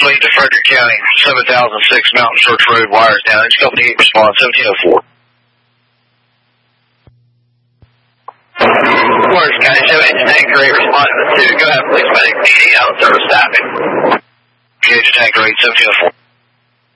Fleet to Frederick County, 7006 Mountain Church Road, wires down. Edge Company 8, respond 1704. Orange County Show, engine tanker 8, respond to 2. Go ahead, please, medic. 80 out of service staffing. Engage tanker 8, 1704.